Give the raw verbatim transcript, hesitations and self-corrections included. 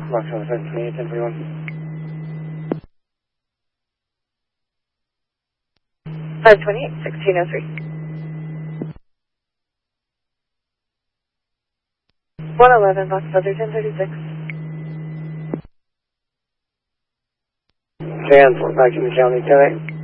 Foxtrot five twenty-eight, ten forty-one. five twenty-eight, sixteen oh three. one eleven, Fox Feather, ten thirty-six. Jan, back in the county, ten eight.